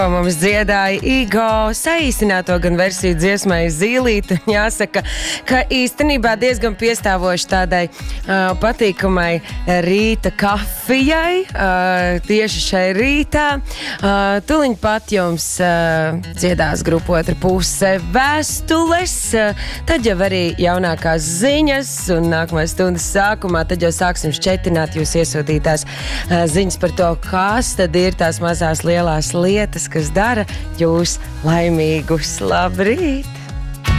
Mums dziedāja Igo saīsināto gan versiju dziesmai Zīlīte. Jāsaka, ka īstenībā diezgan piestāvoši tādai patīkamai rīta kafijai, tieši šai rītā. Tuliņ pat jums dziedās grupa Otra puse vēstules, tad jau arī jaunākās ziņas, un nākamās stundas sākumā tad jau sāksim šķetināt jūs iesūtītās ziņas par to, kas tad ir tās mazās lielās lietas, kas dara jūs laimīgus. Labrīt!